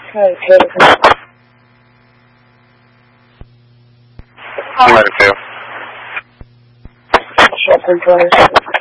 Hi, Taylor. I'm ready for you. Shepherd Drive.